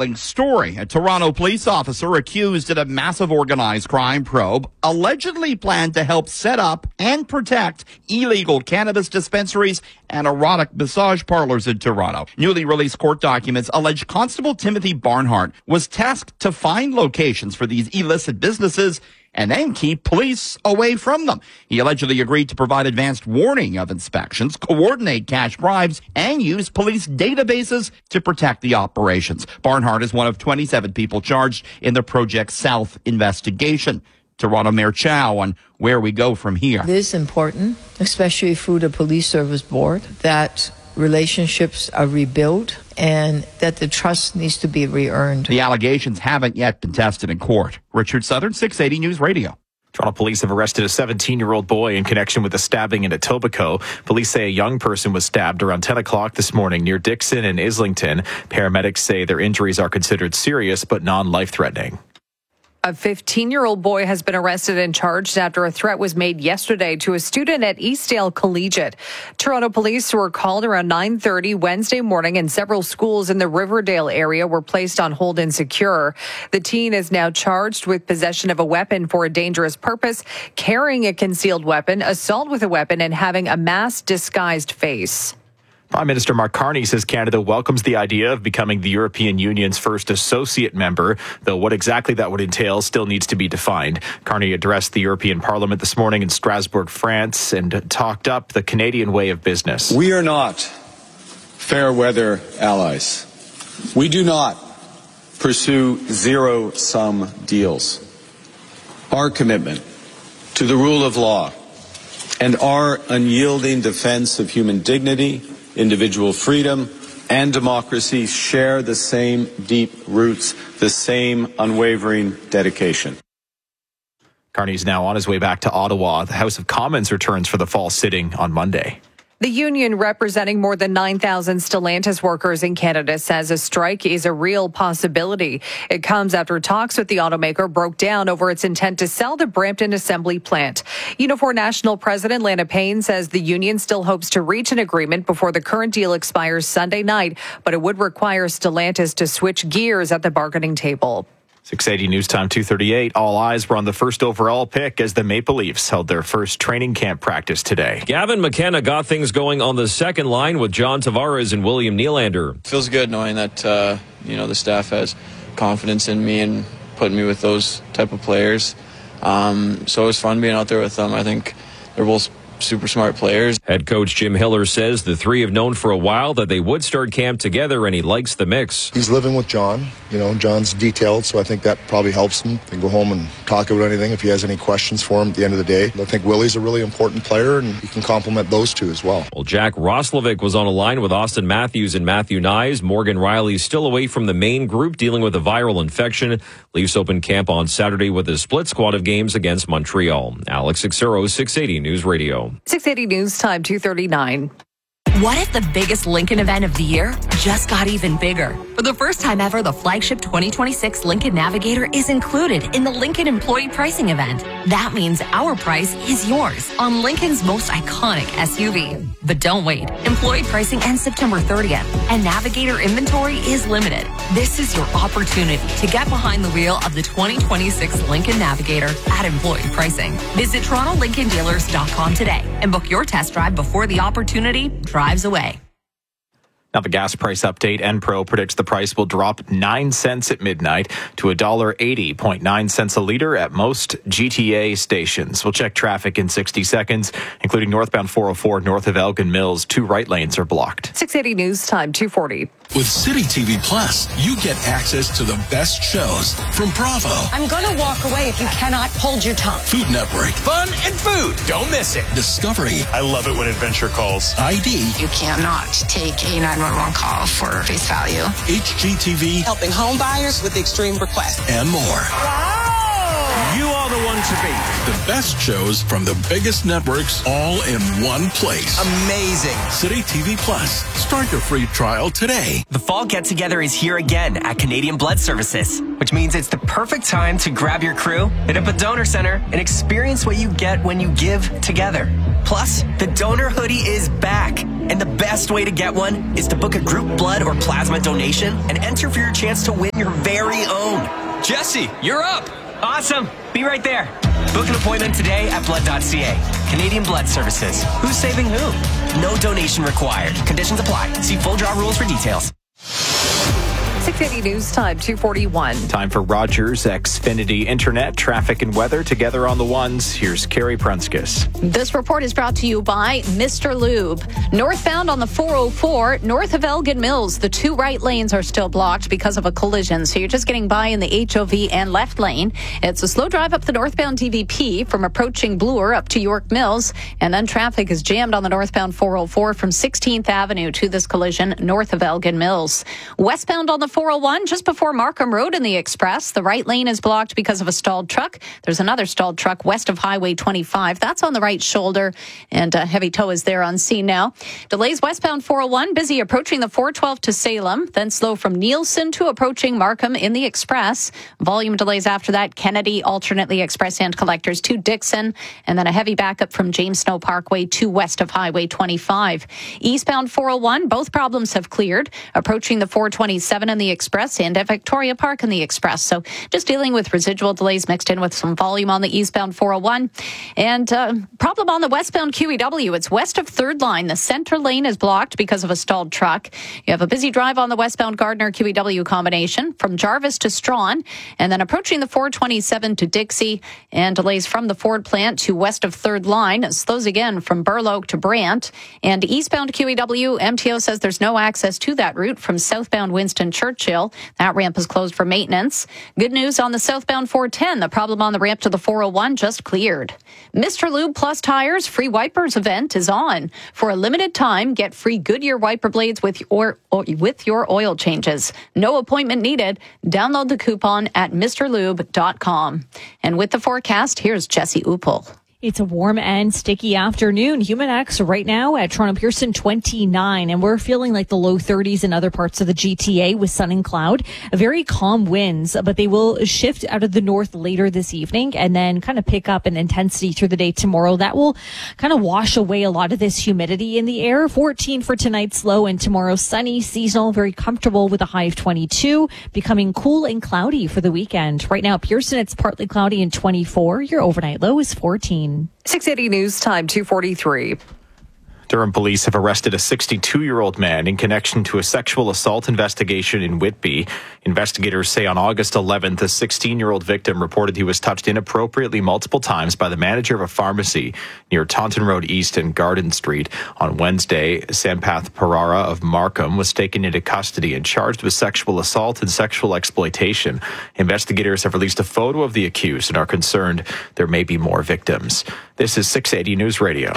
unsettling story. A Toronto police officer accused in a massive organized crime probe allegedly planned to help set up and protect illegal cannabis dispensaries and erotic massage parlors in Toronto. Newly released court documents allege Constable Timothy Barnhart was tasked to find locations for these illicit businesses and then keep police away from them. He allegedly agreed to provide advanced warning of inspections, coordinate cash bribes, and use police databases to protect the operations. Barnhart is one of 27 people charged in the Project South investigation. Toronto Mayor Chow on where we go from here. It is important, especially through the Police Service Board, that relationships are rebuilt and that the trust needs to be re-earned. The allegations haven't yet been tested in court. Richard Southern, 680 News Radio. Toronto police have arrested a 17-year-old boy in connection with a stabbing in Etobicoke. Police say a young person was stabbed around 10 o'clock this morning near Dixon and Islington. Paramedics say their injuries are considered serious but non-life-threatening. A 15-year-old boy has been arrested and charged after a threat was made yesterday to a student at Eastdale Collegiate. Toronto police were called around 9:30 Wednesday morning, and several schools in the Riverdale area were placed on hold and secure. The teen is now charged with possession of a weapon for a dangerous purpose, carrying a concealed weapon, assault with a weapon, and having a masked disguised face. Prime Minister Mark Carney says Canada welcomes the idea of becoming the European Union's first associate member, though what exactly that would entail still needs to be defined. Carney addressed the European Parliament this morning in Strasbourg, France, and talked up the Canadian way of business. We are not fair weather allies. We do not pursue zero-sum deals. Our commitment to the rule of law and our unyielding defense of human dignity, individual freedom, and democracy share the same deep roots, the same unwavering dedication. Carney's now on his way back to Ottawa. The House of Commons returns for the fall sitting on Monday. The union representing more than 9,000 Stellantis workers in Canada says a strike is a real possibility. It comes after talks with the automaker broke down over its intent to sell the Brampton assembly plant. Unifor National President Lana Payne says the union still hopes to reach an agreement before the current deal expires Sunday night, but it would require Stellantis to switch gears at the bargaining table. 680 News Time 2:38. All eyes were on the first overall pick as the Maple Leafs held their first training camp practice today. Gavin McKenna got things going on the second line with John Tavares and William Nylander. Feels good knowing that the staff has confidence in me and putting me with those type of players. So it was fun being out there with them. I think they're both super smart players. Head coach Jim Hiller says the three have known for a while that they would start camp together, and he likes the mix. He's living with John. John's detailed, so I think that probably helps him. He can go home and talk about anything if he has any questions for him at the end of the day. I think Willie's a really important player, and he can complement those two as well. Well, Jack Roslovic was on a line with Austin Matthews and Matthew Nyes. Morgan Riley's still away from the main group, dealing with a viral infection. Leafs open camp on Saturday with a split squad of games against Montreal. Alex Xero, 680 News Radio. 680 News Time 2:39. What if the biggest Lincoln event of the year just got even bigger? For the first time ever, the flagship 2026 Lincoln Navigator is included in the Lincoln Employee Pricing Event. That means our price is yours on Lincoln's most iconic SUV. But don't wait. Employee pricing ends September 30th, and Navigator inventory is limited. This is your opportunity to get behind the wheel of the 2026 Lincoln Navigator at employee pricing. Visit TorontoLincolnDealers.com today and book your test drive before the opportunity drives away. Now the gas price update. Enpro predicts the price will drop 9 cents at midnight to $1.80.9 a liter at most GTA stations. We'll check traffic in 60 seconds, including northbound 404 north of Elgin Mills. 2 right lanes are blocked. 680 News Time 2:40. With City TV Plus, you get access to the best shows from Bravo. I'm going to walk away if you cannot hold your tongue. Food Network. Fun and food. Don't miss it. Discovery. I love it when Adventure calls. ID. You cannot take a 911 call for face value. HGTV. Helping home buyers with extreme requests. And more. Wow! You are the one to beat. The best shows from the biggest networks all in one place. Amazing. City TV Plus. Start your free trial today. The fall get-together is here again at Canadian Blood Services, which means it's the perfect time to grab your crew, hit up a donor center, and experience what you get when you give together. Plus, the donor hoodie is back. And the best way to get one is to book a group blood or plasma donation and enter for your chance to win your very own. Jesse, you're up. Awesome. Be right there. Book an appointment today at blood.ca. Canadian Blood Services. Who's saving who? No donation required. Conditions apply. See full draw rules for details. 680 News Time, 2:41. Time for Rogers Xfinity Internet, traffic and weather together on the ones. Here's Carrie Prunskis. This report is brought to you by Mr. Lube. Northbound on the 404, north of Elgin Mills, the two right lanes are still blocked because of a collision. So you're just getting by in the HOV and left lane. It's a slow drive up the northbound DVP from approaching Bloor up to York Mills. And then traffic is jammed on the northbound 404 from 16th Avenue to this collision north of Elgin Mills. Westbound on the 401, just before Markham Road in the Express, the right lane is blocked because of a stalled truck. There's another stalled truck west of Highway 25. That's on the right shoulder, and a heavy tow is there on scene now. Delays westbound 401, busy approaching the 412 to Salem, then slow from Nielsen to approaching Markham in the Express. Volume delays after that, Kennedy, alternately express and collectors to Dixon, and then a heavy backup from James Snow Parkway to west of Highway 25. Eastbound 401, both problems have cleared, approaching the 427 in the Express and at Victoria Park in the Express. So just dealing with residual delays mixed in with some volume on the eastbound 401. And problem on the westbound QEW. It's west of 3rd line. The center lane is blocked because of a stalled truck. You have a busy drive on the westbound Gardner QEW combination from Jarvis to Strawn, and then approaching the 427 to Dixie, and delays from the Ford plant to west of 3rd line. It slows again from Burloak to Brant. And eastbound QEW, MTO says there's no access to that route from southbound Winston Churchill. That ramp is closed for maintenance. Good news on the southbound 410. The problem on the ramp to the 401 just cleared. Mr. Lube Plus Tires free wipers event is on. For a limited time, get free Goodyear wiper blades with your oil changes. No appointment needed. Download the coupon at mrlube.com. And with the forecast, here's Jesse Uppel. It's a warm and sticky afternoon. Humidex right now at Toronto Pearson 29, and we're feeling like the low 30s in other parts of the GTA with sun and cloud. Very calm winds, but they will shift out of the north later this evening and then kind of pick up in intensity through the day tomorrow. That will kind of wash away a lot of this humidity in the air. 14 for tonight's low, and tomorrow sunny, seasonal, very comfortable with a high of 22, becoming cool and cloudy for the weekend. Right now, Pearson, it's partly cloudy and 24. Your overnight low is 14. 680 News Time, 2:43. Durham police have arrested a 62-year-old man in connection to a sexual assault investigation in Whitby. Investigators say on August 11th, a 16-year-old victim reported he was touched inappropriately multiple times by the manager of a pharmacy near Taunton Road East and Garden Street. On Wednesday, Sampath Parara of Markham was taken into custody and charged with sexual assault and sexual exploitation. Investigators have released a photo of the accused and are concerned there may be more victims. This is 680 News Radio.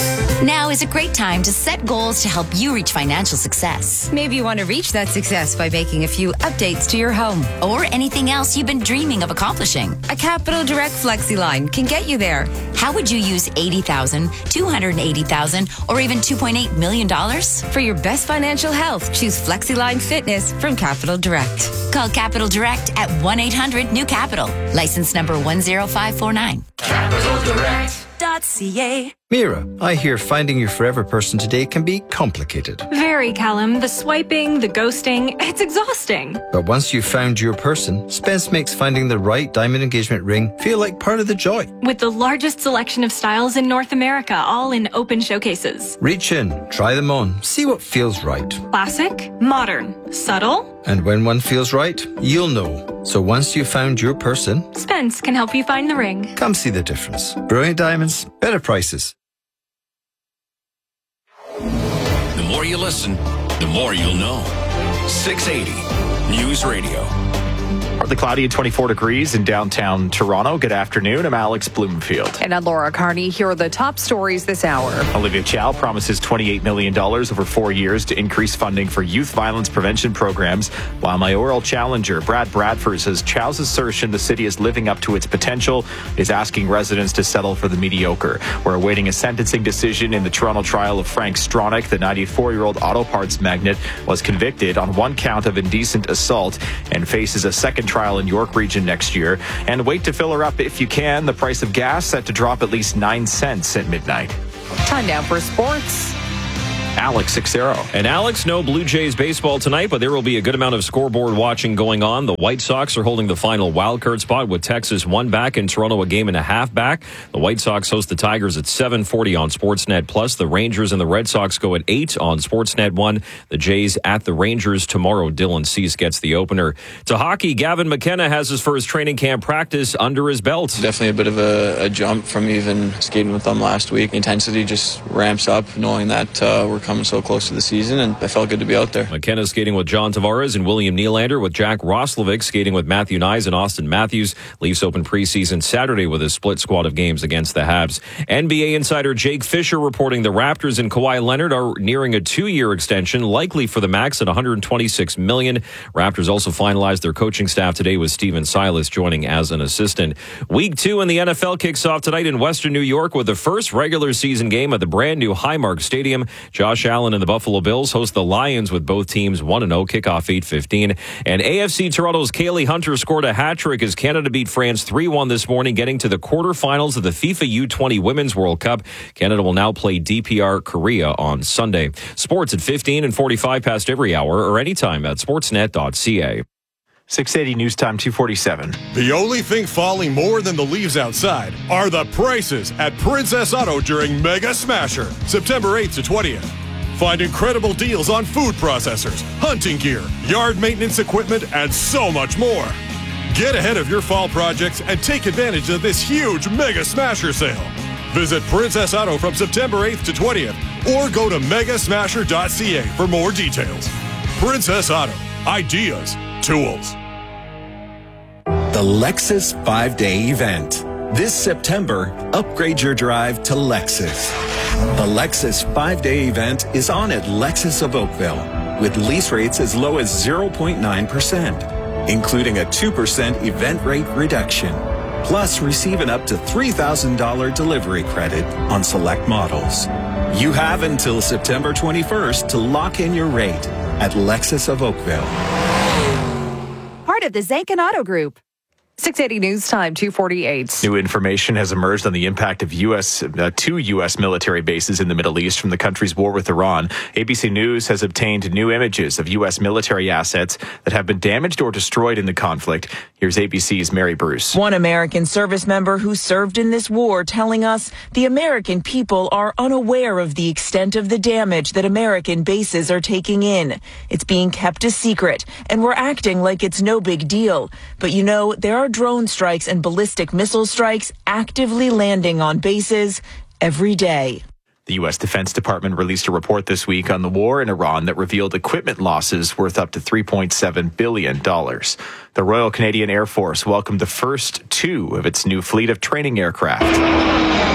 Now is a great time to set goals to help you reach financial success. Maybe you want to reach that success by making a few updates to your home. Or anything else you've been dreaming of accomplishing. A Capital Direct FlexiLine can get you there. How would you use $80,000, $280,000, or even $2.8 million? For your best financial health, choose FlexiLine Fitness from Capital Direct. Call Capital Direct at 1-800-NEW-CAPITAL. License number 10549. Capital Direct. .ca. Mira, I hear finding your forever person today can be complicated. Very, Callum. The swiping, the ghosting, it's exhausting. But once you've found your person, Spence makes finding the right diamond engagement ring feel like part of the joy. With the largest selection of styles in North America, all in open showcases. Reach in, try them on, see what feels right. Classic, modern, subtle. And when one feels right, you'll know. So once you've found your person, Spence can help you find the ring. Come see the difference. Brilliant diamonds, better prices. The more you listen, the more you'll know. 680 News Radio. Partly cloudy and 24 degrees in downtown Toronto. Good afternoon. I'm Alex Bloomfield. And I'm Laura Carney. Here are the top stories this hour. Olivia Chow promises $28 million over 4 years to increase funding for youth violence prevention programs, while mayoral challenger Brad Bradford says Chow's assertion the city is living up to its potential is asking residents to settle for the mediocre. We're awaiting a sentencing decision in the Toronto trial of Frank Stronach. The 94-year-old auto parts magnate was convicted on one count of indecent assault and faces a second trial in York Region next year. And wait to fill her up if you can. The price of gas set to drop at least 9 cents at midnight. Time now for sports. Alex Sixero. And Alex, no Blue Jays baseball tonight, but there will be a good amount of scoreboard watching going on. The White Sox are holding the final wildcard spot with Texas 1 back and Toronto a game and a half back. The White Sox host the Tigers at 7:40 on Sportsnet Plus. The Rangers and the Red Sox go at 8 on Sportsnet 1. The Jays at the Rangers tomorrow. Dylan Cease gets the opener. To hockey, Gavin McKenna has his first training camp practice under his belt. Definitely a bit of a jump from even skating with them last week. Intensity just ramps up knowing that we're coming so close to the season, and I felt good to be out there. McKenna skating with John Tavares and William Nylander, with Jack Roslovic skating with Matthew Nyes and Austin Matthews. Leafs open preseason Saturday with a split squad of games against the Habs. NBA insider Jake Fisher reporting the Raptors and Kawhi Leonard are nearing a 2-year extension, likely for the max at $126 million. Raptors also finalized their coaching staff today with Steven Silas joining as an assistant. Week 2 in the NFL kicks off tonight in Western New York with the first regular season game at the brand new Highmark Stadium. Josh Allen and the Buffalo Bills host the Lions with both teams 1-0, kickoff 8:15. And AFC Toronto's Kaylee Hunter scored a hat-trick as Canada beat France 3-1 this morning, getting to the quarterfinals of the FIFA U20 Women's World Cup. Canada will now play DPR Korea on Sunday. Sports at 15 and 45 past every hour or anytime at sportsnet.ca. 680 News Time 247. The only thing falling more than the leaves outside are the prices at Princess Auto during Mega Smasher, September 8th to 20th. Find incredible deals on food processors, hunting gear, yard maintenance equipment, and so much more. Get ahead of your fall projects and take advantage of this huge Mega Smasher sale. Visit Princess Auto from September 8th to 20th or go to megasmasher.ca for more details. Princess Auto. Ideas. Tools. The Lexus 5-Day event. This September, upgrade your drive to Lexus. The Lexus 5-Day event is on at Lexus of Oakville with lease rates as low as 0.9%, including a 2% event rate reduction. Plus, receive an up to $3,000 delivery credit on select models. You have until September 21st to lock in your rate at Lexus of Oakville. Part of the Zankin Auto Group. 680 News Time 248. New information has emerged on the impact of two U.S. military bases in the Middle East from the country's war with Iran. ABC News has obtained new images of U.S. military assets that have been damaged or destroyed in the conflict. Here's ABC's Mary Bruce. One American service member who served in this war telling us the American people are unaware of the extent of the damage that American bases are taking in. It's being kept a secret, and we're acting like it's no big deal. But you know, there are drone strikes and ballistic missile strikes actively landing on bases every day. The U.S. Defense Department released a report this week on the war in Iran that revealed equipment losses worth up to $3.7 billion. The Royal Canadian Air Force welcomed the first 2 of its new fleet of training aircraft.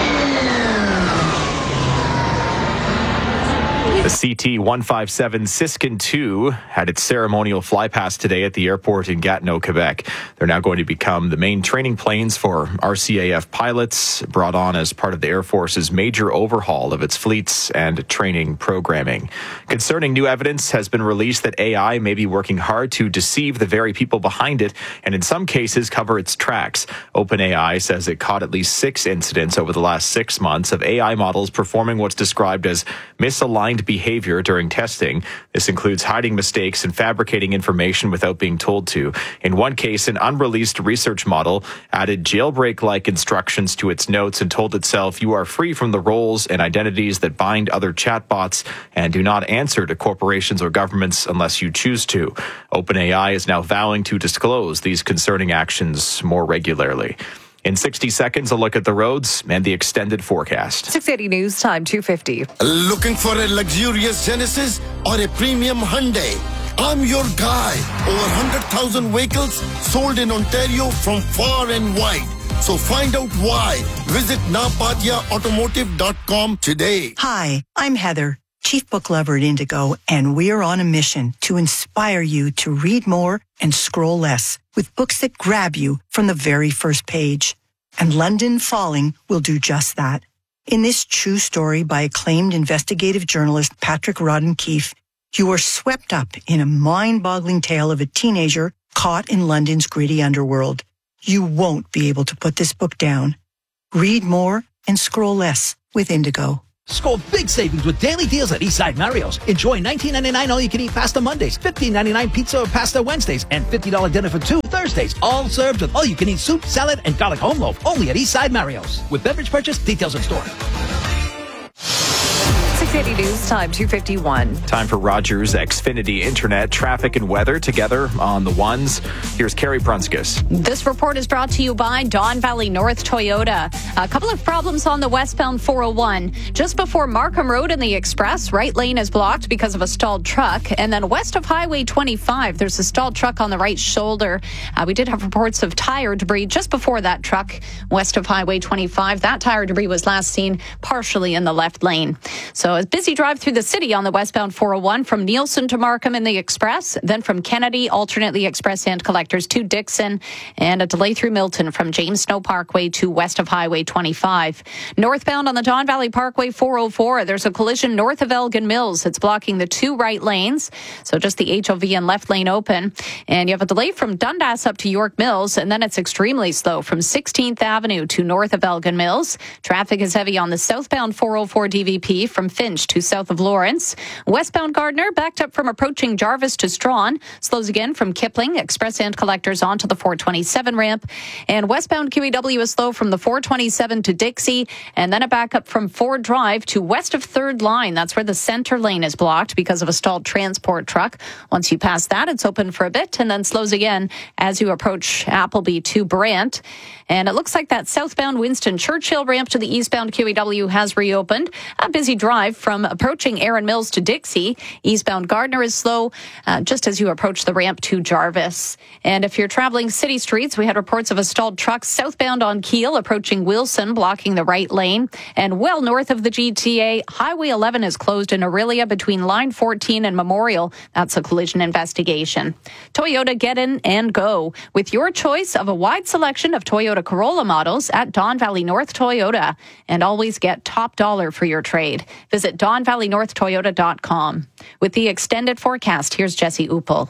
The CT-157 Siskin II had its ceremonial flypast today at the airport in Gatineau, Quebec. They're now going to become the main training planes for RCAF pilots, brought on as part of the Air Force's major overhaul of its fleets and training programming. Concerning new evidence has been released that AI may be working hard to deceive the very people behind it and in some cases cover its tracks. OpenAI says it caught at least 6 incidents over the last 6 months of AI models performing what's described as misaligned behavior during testing. This includes hiding mistakes and fabricating information without being told to. In one case, an unreleased research model added jailbreak-like instructions to its notes and told itself, "You are free from the roles and identities that bind other chatbots and do not answer to corporations or governments unless you choose to." OpenAI is now vowing to disclose these concerning actions more regularly. In 60 seconds, a look at the roads and the extended forecast. 680 News Time 250. Looking for a luxurious Genesis or a premium Hyundai? I'm your guy. Over 100,000 vehicles sold in Ontario from far and wide. So find out why. Visit napatiaautomotive.com today. Hi, I'm Heather, Chief Book Lover at Indigo, and we're on a mission to inspire you to read more and scroll less with books that grab you from the very first page. And London Falling will do just that. In this true story by acclaimed investigative journalist Patrick Rodden Keefe, you are swept up in a mind-boggling tale of a teenager caught in London's gritty underworld. You won't be able to put this book down. Read more and scroll less with Indigo. Score big savings with daily deals at Eastside Mario's. Enjoy $19.99 all-you-can-eat pasta Mondays, $15.99 pizza or pasta Wednesdays, and $50 dinner for two Thursdays. All served with all-you-can-eat soup, salad, and garlic home loaf. Only at Eastside Mario's. With beverage purchase, details in store. 680 News Time, 2:51. Time for Rogers Xfinity Internet, traffic and weather together on the ones. Here's Carrie Prunskis. This report is brought to you by Don Valley North Toyota. A couple of problems on the westbound 401. Just before Markham Road in the Express, right lane is blocked because of a stalled truck. And then west of Highway 25, there's a stalled truck on the right shoulder. We did have reports of tire debris just before that truck west of Highway 25. That tire debris was last seen partially in the left lane. So a busy drive through the city on the westbound 401 from Nielsen to Markham in the Express, then from Kennedy, alternately Express and Collectors to Dixon, and a delay through Milton from James Snow Parkway to west of Highway 25. Northbound on the Don Valley Parkway 404, there's a collision north of Elgin Mills. It's blocking the two right lanes, so just the HOV and left lane open. And you have a delay from Dundas up to York Mills, and then it's extremely slow from 16th Avenue to north of Elgin Mills. Traffic is heavy on the southbound 404 DVP from Finch to south of Lawrence. Westbound Gardner backed up from approaching Jarvis to Strawn. Slows again from Kipling, Express and Collectors onto the 427 ramp. And westbound QEW is slow from the 427 to Dixie, and then a backup from Ford Drive to west of 3rd Line. That's where the center lane is blocked because of a stalled transport truck. Once you pass that, it's open for a bit and then slows again as you approach Appleby to Brant. And it looks like that southbound Winston Churchill ramp to the eastbound QEW has reopened. A busy drive from approaching Erin Mills to Dixie. Eastbound Gardner is slow just as you approach the ramp to Jarvis. And if you're traveling city streets, we had reports of a stalled truck southbound on Keele approaching Wilson, blocking the right lane. And well north of the GTA, Highway 11 is closed in Aurelia between Line 14 and Memorial. That's a collision investigation. Toyota, get in and go with your choice of a wide selection of Toyota Corolla models at Don Valley North Toyota. And always get top dollar for your trade. Visit DonValleyNorthToyota.com. With the extended forecast, here's Jesse Uppel.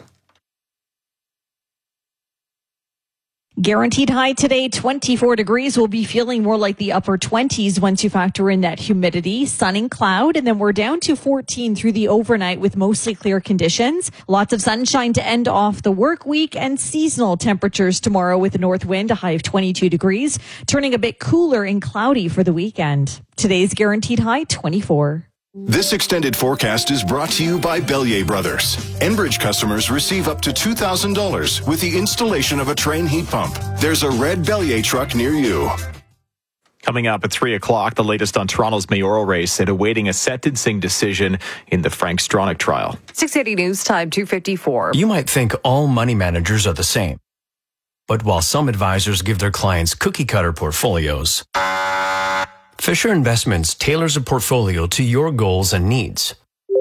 Guaranteed high today, 24 degrees. We'll be feeling more like the upper 20s once you factor in that humidity, sun and cloud. And then we're down to 14 through the overnight with mostly clear conditions. Lots of sunshine to end off the work week and seasonal temperatures tomorrow with a north wind, a high of 22 degrees, turning a bit cooler and cloudy for the weekend. Today's guaranteed high, 24. This extended forecast is brought to you by Bellier Brothers. Enbridge customers receive up to $2,000 with the installation of a Trane heat pump. There's a red Bellier truck near you. Coming up at 3 o'clock, the latest on Toronto's mayoral race and awaiting a sentencing decision in the Frank Stronach trial. 680 News Time, 2:54. You might think all money managers are the same. But while some advisors give their clients cookie-cutter portfolios, Fisher Investments tailors a portfolio to your goals and needs.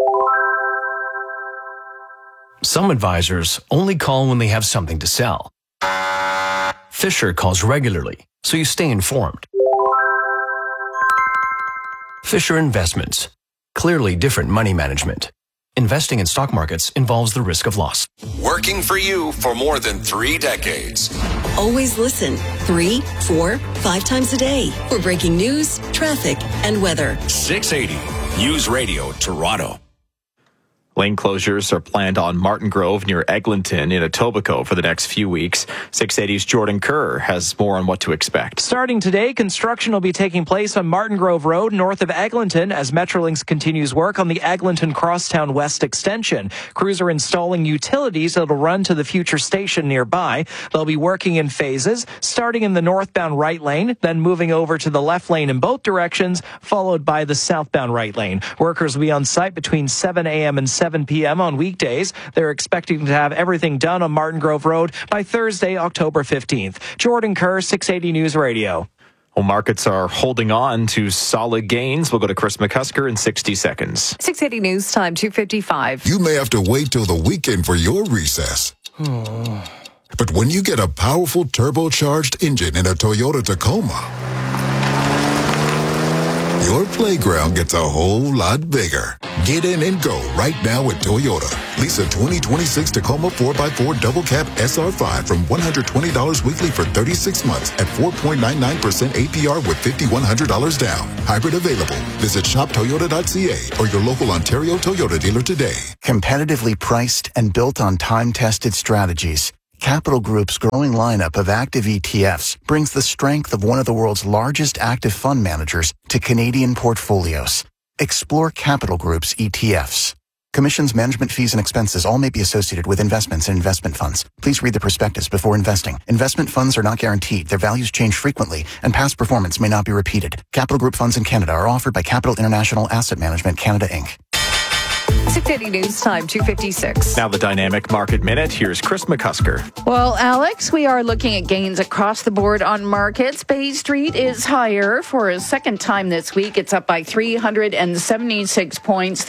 Some advisors only call when they have something to sell. Fisher calls regularly, so you stay informed. Fisher Investments. Clearly different money management. Investing in stock markets involves the risk of loss. Working for you for more than 3 decades. Always listen 3, 4, 5 times a day for breaking news, traffic, and weather. 680 News Radio Toronto. Lane closures are planned on Martin Grove near Eglinton in Etobicoke for the next few weeks. 680's Jordan Kerr has more on what to expect. Starting today, construction will be taking place on Martin Grove Road north of Eglinton as Metrolinx continues work on the Eglinton Crosstown West extension. Crews are installing utilities that will run to the future station nearby. They'll be working in phases, starting in the northbound right lane, then moving over to the left lane in both directions, followed by the southbound right lane. Workers will be on site between 7 a.m. and 7 p.m. on weekdays. They're expecting to have everything done on Martin Grove Road by Thursday, October 15th. Jordan Kerr, 680 News Radio. Well, markets are holding on to solid gains. We'll go to Chris McCusker in 60 seconds. 680 News Time, 2:55. You may have to wait till the weekend for your recess. But when you get a powerful turbocharged engine in a Toyota Tacoma, your playground gets a whole lot bigger. Get in and go right now at Toyota. Lease a 2026 Tacoma 4x4 double cab SR5 from $120 weekly for 36 months at 4.99% APR with $5,100 down. Hybrid available. Visit shoptoyota.ca or your local Ontario Toyota dealer today. Competitively priced and built on time-tested strategies, Capital Group's growing lineup of active ETFs brings the strength of one of the world's largest active fund managers to Canadian portfolios. Explore Capital Group's ETFs. Commissions, management fees, and expenses all may be associated with investments in investment funds. Please read the prospectus before investing. Investment funds are not guaranteed. Their values change frequently, and past performance may not be repeated. Capital Group funds in Canada are offered by Capital International Asset Management Canada, Inc. 6:80 news time, 2:56. Now the Dynamic Market Minute. Here's Chris McCusker. Well, Alex, we are looking at gains across the board on markets. Bay Street is higher for a second time this week. It's up by 376 points,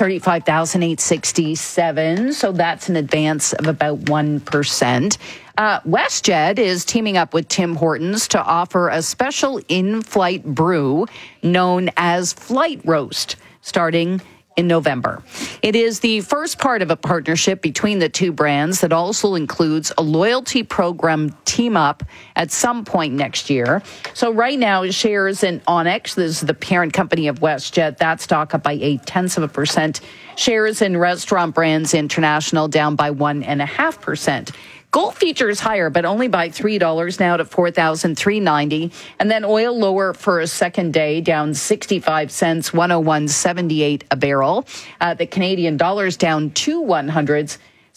35,867. So that's an advance of about 1%. WestJet is teaming up with Tim Hortons to offer a special in-flight brew known as Flight Roast, starting in November. It is the first part of a partnership between the two brands that also includes a loyalty program team up at some point next year. So right now, shares in Onyx, this is the parent company of WestJet, that stock up by 0.8%. Shares in Restaurant Brands International down by 1.5%. Gold futures higher, but only by $3 now to $4,390. And then oil lower for a second day, down 65 cents, 101.78 a barrel. The Canadian dollar's down 2 100s,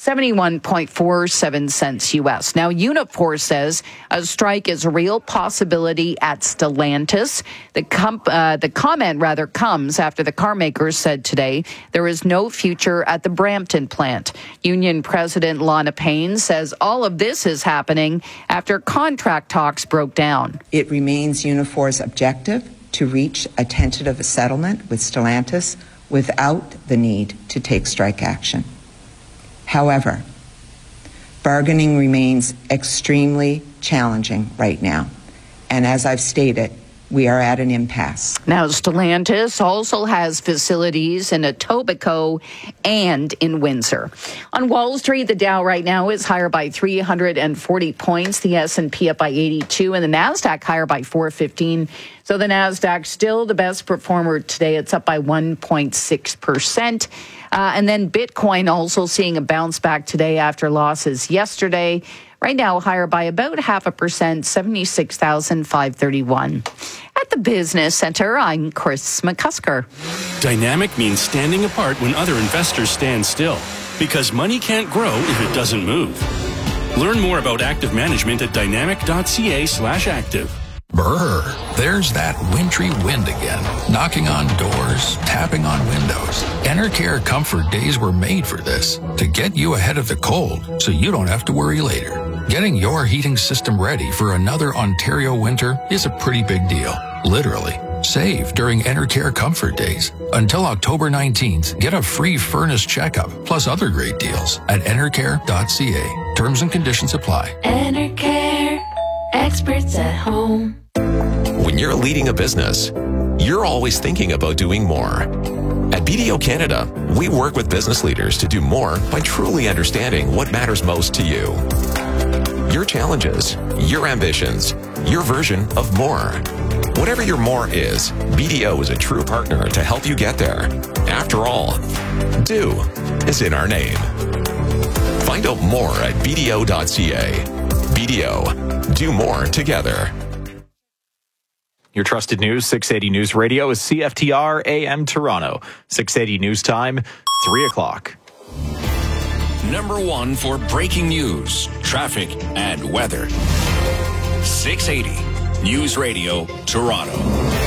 71.47 cents U.S. Now, Unifor says a strike is a real possibility at Stellantis. The comment comes after the car makers said today there is no future at the Brampton plant. Union President Lana Payne says all of this is happening after contract talks broke down. It remains Unifor's objective to reach a tentative settlement with Stellantis without the need to take strike action. However, bargaining remains extremely challenging right now. And as I've stated, we are at an impasse. Now, Stellantis also has facilities in Etobicoke and in Windsor. On Wall Street, the Dow right now is higher by 340 points. The S&P up by 82 and the NASDAQ higher by 415. So the NASDAQ still the best performer today. It's up by 1.6%. And then Bitcoin also seeing a bounce back today after losses yesterday. Right now, higher by about 0.5%, 76,531. At the Business Center, I'm Chris McCusker. Dynamic means standing apart when other investors stand still, because money can't grow if it doesn't move. Learn more about active management at dynamic.ca/active. Brr, there's that wintry wind again, knocking on doors, tapping on windows. Enercare Comfort Days were made for this, to get you ahead of the cold so you don't have to worry later. Getting your heating system ready for another Ontario winter is a pretty big deal, literally. Save during Enercare Comfort Days. Until October 19th, get a free furnace checkup, plus other great deals at enercare.ca. Terms and conditions apply. Enercare, experts at home. When you're leading a business, you're always thinking about doing more. At BDO Canada, we work with business leaders to do more by truly understanding what matters most to you. Your challenges, your ambitions, your version of more. Whatever your more is, BDO is a true partner to help you get there. After all, do is in our name. Find out more at BDO.ca. BDO, do more together. Your trusted news, 680 News Radio, is CFTR AM Toronto. 680 News Time, 3 o'clock. Number one for breaking news, traffic, and weather. 680 News Radio, Toronto.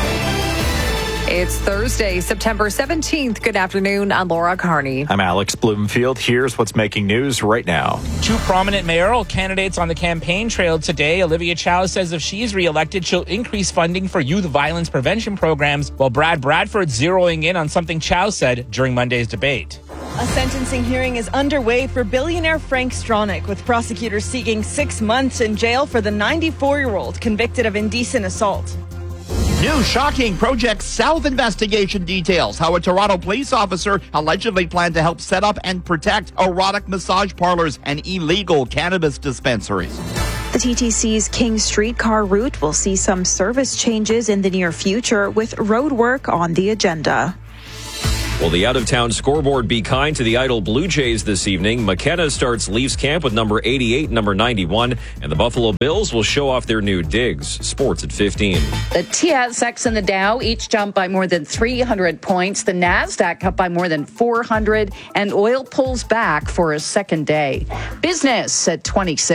It's Thursday, September 17th. Good afternoon. I'm Laura Carney. I'm Alex Bloomfield. Here's what's making news right now. Two prominent mayoral candidates on the campaign trail today. Olivia Chow says if she's reelected, she'll increase funding for youth violence prevention programs, while Brad Bradford's zeroing in on something Chow said during Monday's debate. A sentencing hearing is underway for billionaire Frank Stronach, with prosecutors seeking 6 months in jail for the 94-year-old convicted of indecent assault. New shocking Project South investigation details how a Toronto police officer allegedly planned to help set up and protect erotic massage parlors and illegal cannabis dispensaries. The TTC's King Streetcar route will see some service changes in the near future with road work on the agenda. Will the out-of-town scoreboard be kind to the idle Blue Jays this evening? McKenna starts Leafs camp with number 88 and number 91, and the Buffalo Bills will show off their new digs. Sports at 15. The TSX and the Dow each jumped by more than 300 points. The NASDAQ up by more than 400, and oil pulls back for a second day. Business at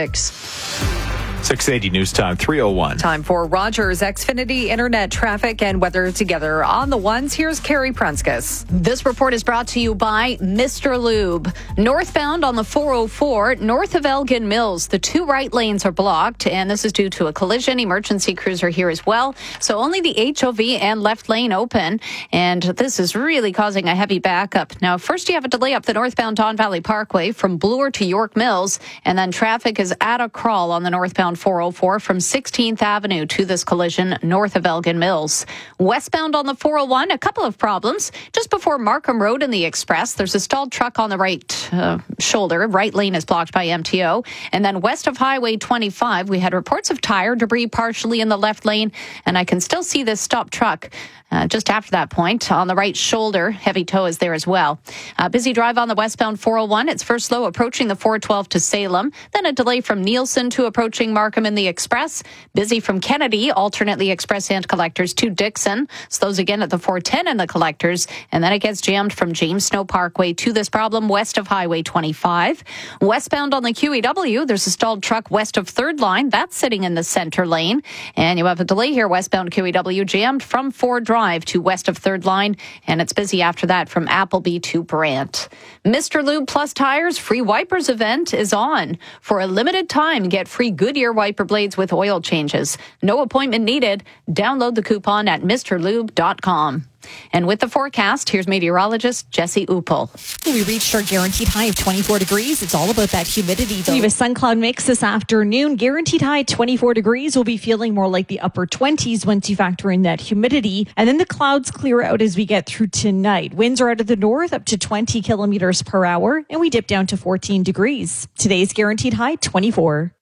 26. 680 News Time, 3:01. Time for Rogers Xfinity Internet traffic and weather together on the ones. Here's Carrie Prunskis. This report is brought to you by Mr. Lube. Northbound on the 404, north of Elgin Mills, the two right lanes are blocked, and this is due to a collision. Emergency crews are here as well, so only the HOV and left lane open, and this is really causing a heavy backup. Now, first you have a delay up the northbound Don Valley Parkway from Bloor to York Mills, and then traffic is at a crawl on the northbound 404 from 16th Avenue to this collision north of Elgin Mills. Westbound on the 401, a couple of problems. Just before Markham Road in the Express, there's a stalled truck on the right shoulder. Right lane is blocked by MTO. And then west of Highway 25, we had reports of tire debris partially in the left lane, and I can still see this stopped truck just after that point. On the right shoulder, heavy tow is there as well. Busy drive on the westbound 401. It's first slow approaching the 412 to Salem. Then a delay from Nielsen to approaching Markham in the Express. Busy from Kennedy, alternately Express and Collectors to Dixon. Slows again at the 410 in the Collectors. And then it gets jammed from James Snow Parkway to this problem west of Highway 25. Westbound on the QEW, there's a stalled truck west of 3rd Line. That's sitting in the center lane. And you have a delay here westbound QEW jammed from Ford Drive to west of 3rd Line, and it's busy after that from Appleby to Brant. Mr. Lube Plus Tires free wipers event is on. For a limited time, get free Goodyear wiper blades with oil changes. No appointment needed. Download the coupon at mrlube.com. And with the forecast, here's meteorologist Jesse Uppel. We reached our guaranteed high of 24 degrees. It's all about that humidity, though. We have a sun-cloud mix this afternoon. Guaranteed high 24 degrees. We'll be feeling more like the upper 20s once you factor in that humidity. And then the clouds clear out as we get through tonight. Winds are out of the north up to 20 kilometers per hour, and we dip down to 14 degrees. Today's guaranteed high 24.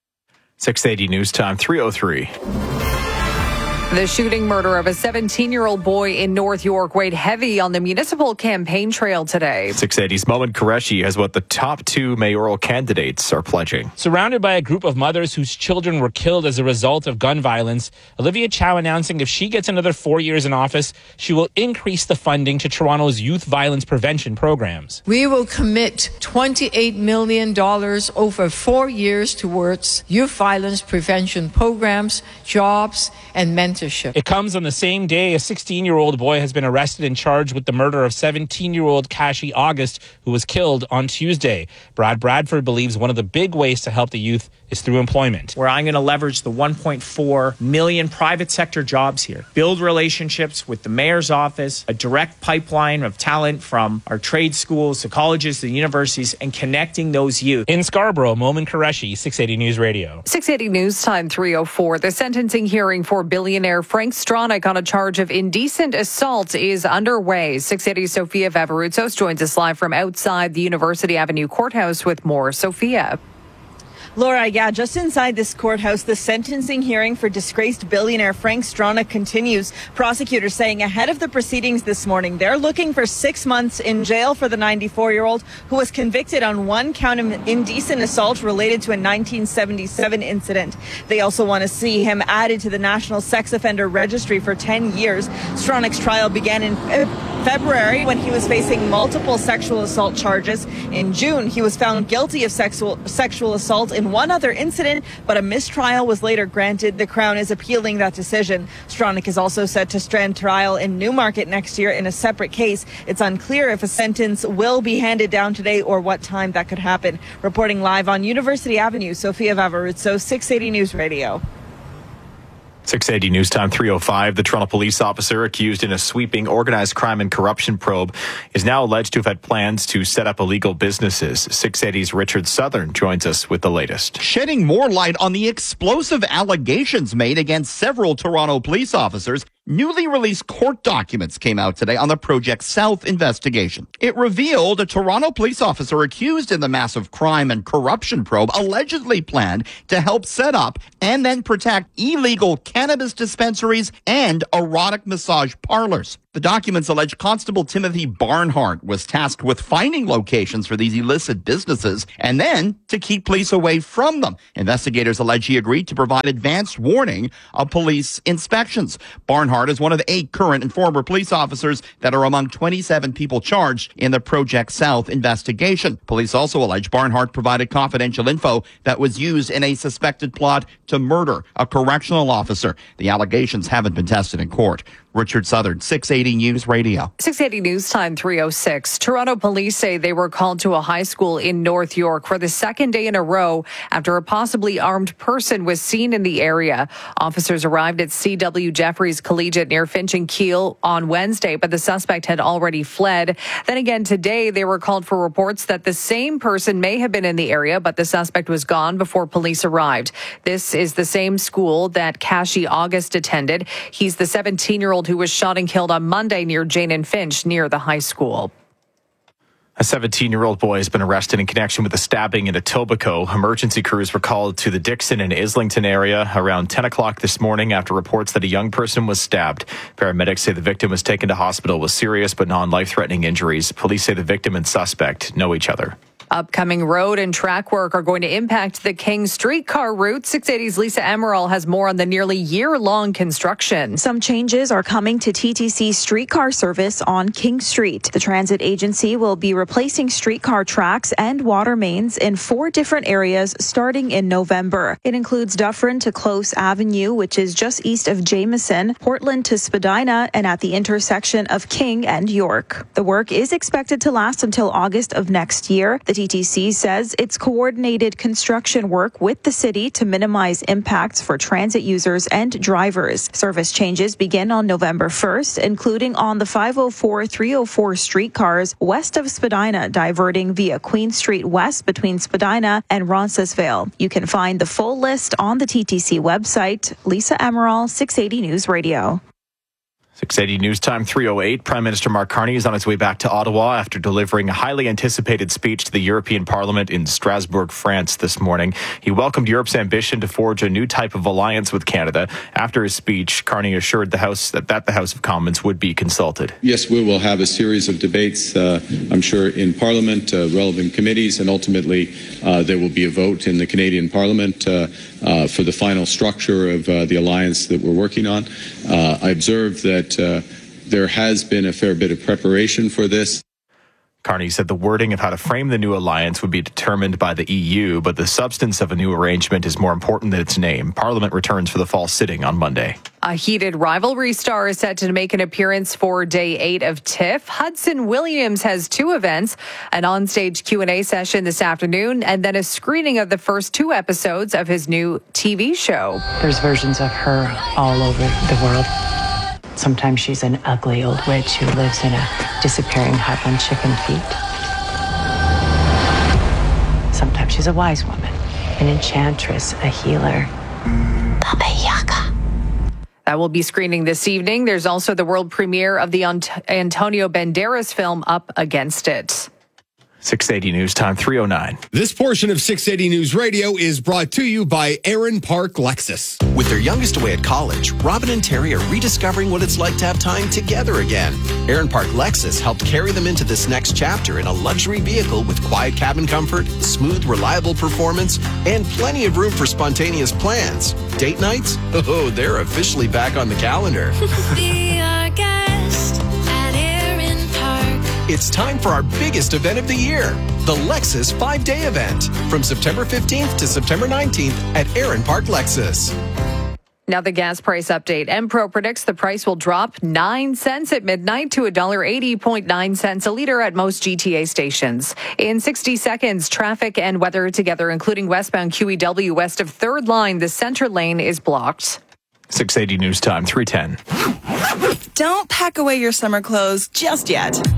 680 News Time, 3:03. The shooting murder of a 17-year-old boy in North York weighed heavy on the municipal campaign trail today. 680's Momin Qureshi has what the top two mayoral candidates are pledging. Surrounded by a group of mothers whose children were killed as a result of gun violence, Olivia Chow announcing if she gets another 4 years in office, she will increase the funding to Toronto's youth violence prevention programs. We will commit $28 million over 4 years towards youth violence prevention programs, jobs, and mentorship. It comes on the same day a 16-year-old boy has been arrested and charged with the murder of 17-year-old Kashi August, who was killed on Tuesday. Brad Bradford believes one of the big ways to help the youth is through employment. Where I'm going to leverage the 1.4 million private sector jobs here, build relationships with the mayor's office, a direct pipeline of talent from our trade schools, to colleges, to universities, and connecting those youth. In Scarborough, Momin Qureshi, 680 News Radio. 680 News Time, 3:04. The sentencing hearing for billionaire Frank Stronach on a charge of indecent assault is underway. 680 Sophia Vavarutsos joins us live from outside the University Avenue Courthouse with more. Sophia. Laura, just inside this courthouse, the sentencing hearing for disgraced billionaire Frank Stronach continues. Prosecutors saying ahead of the proceedings this morning, they're looking for 6 months in jail for the 94-year-old who was convicted on one count of indecent assault related to a 1977 incident. They also want to see him added to the National Sex Offender Registry for 10 years. Stronach's trial began in February when he was facing multiple sexual assault charges. In June, he was found guilty of sexual assault in one other incident, but a mistrial was later granted. The Crown is appealing that decision. Stronach is also set to stand trial in Newmarket next year in a separate case. It's unclear if a sentence will be handed down today or what time that could happen. Reporting live on University Avenue, Sophia Vavarutsos, 680 News Radio. 680 News Time, 3:05. The Toronto police officer accused in a sweeping organized crime and corruption probe is now alleged to have had plans to set up illegal businesses. 680's Richard Southern joins us with the latest. Shedding more light on the explosive allegations made against several Toronto police officers Newly released court documents came out today on the Project South investigation. It revealed a Toronto police officer accused in the massive crime and corruption probe allegedly planned to help set up and then protect illegal cannabis dispensaries and erotic massage parlors. The documents allege Constable Timothy Barnhart was tasked with finding locations for these illicit businesses and then to keep police away from them. Investigators allege he agreed to provide advanced warning of police inspections. Barnhart is one of 8 current and former police officers that are among 27 people charged in the Project South investigation. Police also allege Barnhart provided confidential info that was used in a suspected plot to murder a correctional officer. The allegations haven't been tested in court. Richard Southern, 680 News Radio. 680 News Time 3:06. Toronto police say they were called to a high school in North York for the second day in a row after a possibly armed person was seen in the area. Officers arrived at C.W. Jeffries Collegiate near Finch and Keele on Wednesday, but the suspect had already fled. Then again today, they were called for reports that the same person may have been in the area, but the suspect was gone before police arrived. This is the same school that Kashi August attended. He's the 17-year-old who was shot and killed on Monday near Jane and Finch near the high school. A 17-year-old boy has been arrested in connection with a stabbing in Etobicoke. Emergency crews were called to the Dixon and Islington area around 10 o'clock this morning after reports that a young person was stabbed. Paramedics say the victim was taken to hospital with serious but non-life-threatening injuries. Police say the victim and suspect know each other. Upcoming road and track work are going to impact the King streetcar route. 680's Lisa Emerald has more on the nearly year-long construction. Some changes are coming to TTC streetcar service on King Street. The transit agency will be replacing streetcar tracks and water mains in 4 different areas starting in November. It includes Dufferin to Close Avenue, which is just east of Jameson, Portland to Spadina, and at the intersection of King and York. The work is expected to last until August of next year. The TTC says it's coordinated construction work with the city to minimize impacts for transit users and drivers. Service changes begin on November 1st, including on the 504-304 streetcars west of Spadina, diverting via Queen Street West between Spadina and Roncesvalles. You can find the full list on the TTC website. Lisa Emerald, 680 News Radio. 680 News Time 3:08. Prime Minister Mark Carney is on his way back to Ottawa after delivering a highly anticipated speech to the European Parliament in Strasbourg, France this morning. He welcomed Europe's ambition to forge a new type of alliance with Canada. After his speech, Carney assured the House that the House of Commons would be consulted. Yes, we will have a series of debates, I'm sure, in Parliament, relevant committees, and ultimately there will be a vote in the Canadian Parliament for the final structure of the alliance that we're working on. I observe that there has been a fair bit of preparation for this. Carney said the wording of how to frame the new alliance would be determined by the EU, but the substance of a new arrangement is more important than its name. Parliament returns for the fall sitting on Monday. A heated rivalry star is set to make an appearance for Day 8 of TIFF. Hudson Williams has 2 events, an onstage Q&A session this afternoon, and then a screening of the first 2 episodes of his new TV show. There's versions of her all over the world. Sometimes she's an ugly old witch who lives in a disappearing hut on chicken feet. Sometimes she's a wise woman, an enchantress, a healer. Baba Yaga. That will be screening this evening. There's also the world premiere of the Antonio Banderas film Up Against It. 680 News Time 3:09. This portion of 680 News Radio is brought to you by Aaron Park Lexus. With their youngest away at college, Robin and Terry are rediscovering what it's like to have time together again. Aaron Park Lexus helped carry them into this next chapter in a luxury vehicle with quiet cabin comfort, smooth, reliable performance, and plenty of room for spontaneous plans. Date nights? Oh, they're officially back on the calendar. Be our guest at Aaron Park. It's time for our biggest event of the year, the Lexus 5-day event, from September 15th to September 19th at Aaron Park Lexus. Now the gas price update. Enpro predicts the price will drop 9 cents at midnight to $1.80.9 a liter at most GTA stations. In 60 seconds, traffic and weather together, including westbound QEW west of 3rd line. The center lane is blocked. 680 News Time 3:10. Don't pack away your summer clothes just yet.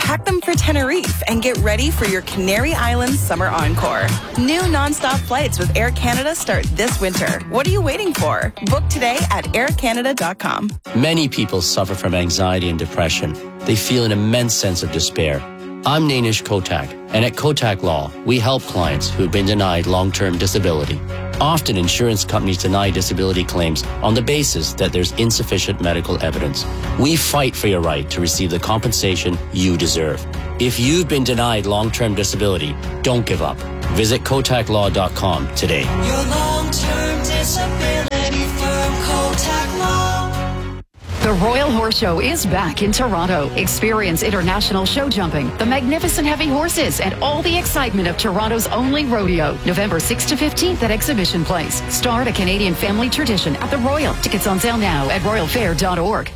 pack them for Tenerife and get ready for your Canary Islands summer encore. New nonstop flights with Air Canada start this winter. What are you waiting for? Book today at aircanada.com. Many people suffer from anxiety and depression. They feel an immense sense of despair. I'm Nainish Kotak, and at Kotak Law, we help clients who've been denied long-term disability. Often, insurance companies deny disability claims on the basis that there's insufficient medical evidence. We fight for your right to receive the compensation you deserve. If you've been denied long-term disability, don't give up. Visit KotakLaw.com today. Your long-term disability firm, Kotak Law. The Royal Horse Show is back in Toronto. Experience international show jumping, the magnificent heavy horses, and all the excitement of Toronto's only rodeo. November 6th to 15th at Exhibition Place. Start a Canadian family tradition at the Royal. Tickets on sale now at royalfair.org.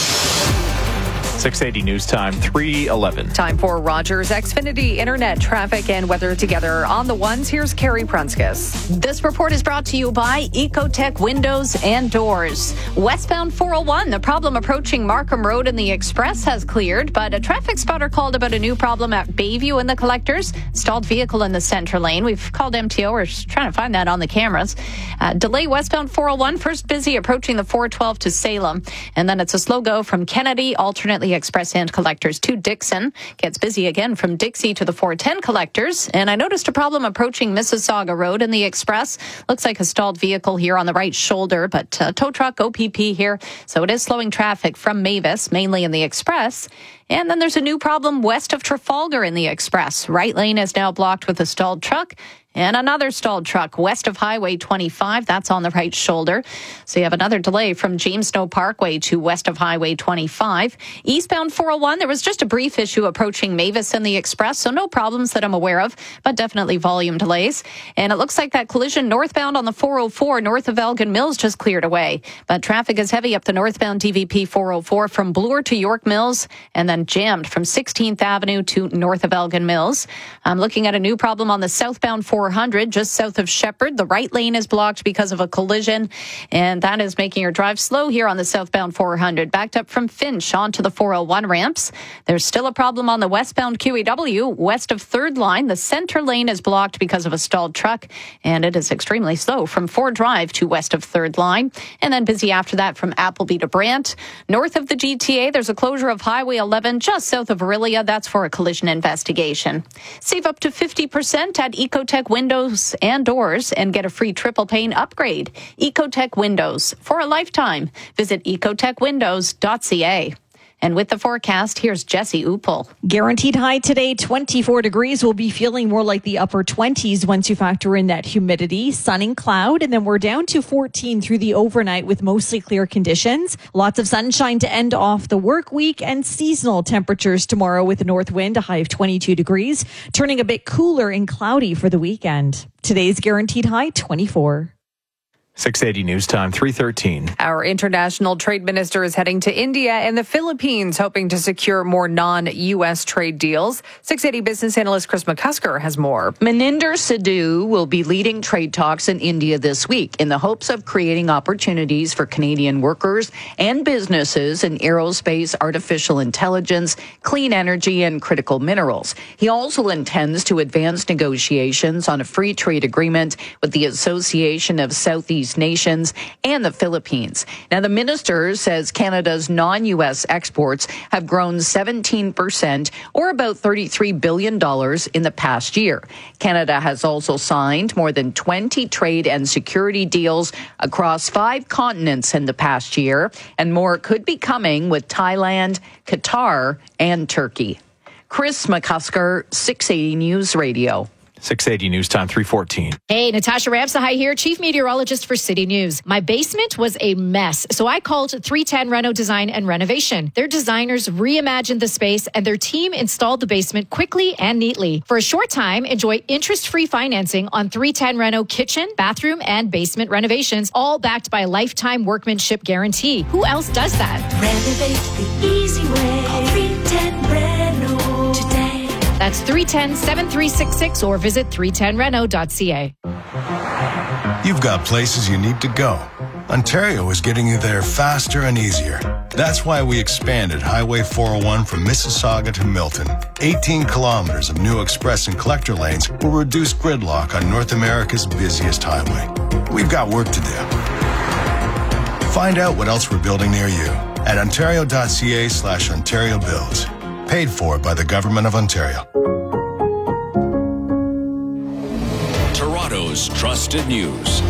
680 News Time, 3:11. Time for Rogers Xfinity Internet traffic and weather together on the ones. Here's Carrie Prunskis. This report is brought to you by Ecotech Windows and Doors. Westbound 401, the problem approaching Markham Road and the Express has cleared, but a traffic spotter called about a new problem at Bayview and the Collectors. Stalled vehicle in the center lane. We've called MTO. We're just trying to find that on the cameras. Delay westbound 401, first busy approaching the 412 to Salem. And then it's a slow go from Kennedy, alternately Express and Collectors to Dixon. Gets busy again from Dixie to the 410 Collectors. And I noticed a problem approaching Mississauga Road in the Express. Looks like a stalled vehicle here on the right shoulder, but tow truck OPP here. So it is slowing traffic from Mavis, mainly in the Express. And then there's a new problem west of Trafalgar in the Express. Right lane is now blocked with a stalled truck. And another stalled truck west of Highway 25. That's on the right shoulder. So you have another delay from James Snow Parkway to west of Highway 25. Eastbound 401, there was just a brief issue approaching Mavis and the Express, so no problems that I'm aware of, but definitely volume delays. And it looks like that collision northbound on the 404 north of Elgin Mills just cleared away. But traffic is heavy up the northbound DVP 404 from Bloor to York Mills and then jammed from 16th Avenue to north of Elgin Mills. I'm looking at a new problem on the southbound 400 just south of Shepherd. The right lane is blocked because of a collision, and that is making your drive slow here on the southbound 400. Backed up from Finch onto the 401 ramps. There's still a problem on the westbound QEW west of 3rd line. The center lane is blocked because of a stalled truck, and it is extremely slow from Ford Drive to west of 3rd line. And then busy after that from Appleby to Brant. North of the GTA, there's a closure of Highway 11 just south of Aurelia. That's for a collision investigation. Save up to 50% at Ecotech Windows and Doors and get a free triple pane upgrade. Ecotech Windows for a lifetime. Visit ecotechwindows.ca. And with the forecast, here's Jesse Uppel. Guaranteed high today, 24 degrees. We'll be feeling more like the upper 20s once you factor in that humidity, sun and cloud. And then we're down to 14 through the overnight with mostly clear conditions. Lots of sunshine to end off the work week and seasonal temperatures tomorrow with a north wind, a high of 22 degrees, turning a bit cooler and cloudy for the weekend. Today's guaranteed high, 24. 680 News Time, 3:13. Our international trade minister is heading to India and the Philippines, hoping to secure more non-U.S. trade deals. 680 business analyst Chris McCusker has more. Maninder Sidhu will be leading trade talks in India this week in the hopes of creating opportunities for Canadian workers and businesses in aerospace, artificial intelligence, clean energy, and critical minerals. He also intends to advance negotiations on a free trade agreement with the Association of Southeast Nations and the Philippines. Now, the minister says Canada's non-U.S. exports have grown 17%, or about $33 billion in the past year. Canada has also signed more than 20 trade and security deals across 5 continents in the past year, and more could be coming with Thailand, Qatar, and Turkey. Chris McCusker, 680 News Radio. 680 News Time, 3:14. Hey, Natasha Ramsahai here, Chief Meteorologist for City News. My basement was a mess, so I called 310 Reno Design and Renovation. Their designers reimagined the space, and their team installed the basement quickly and neatly. For a short time, enjoy interest-free financing on 310 Reno kitchen, bathroom, and basement renovations, all backed by a lifetime workmanship guarantee. Who else does that? Renovate the easy way. Call 310 Reno today. That's 310-7366 or visit 310reno.ca. You've got places you need to go. Ontario is getting you there faster and easier. That's why we expanded Highway 401 from Mississauga to Milton. 18 kilometers of new express and collector lanes will reduce gridlock on North America's busiest highway. We've got work to do. Find out what else we're building near you at ontario.ca/Ontario Builds. Paid for by the Government of Ontario. Toronto's trusted news.